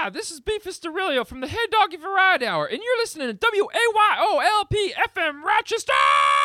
Hi, this is Beefus Derillo from the Head Doggy Variety Hour, and you're listening to WAYOLP FM Rochester!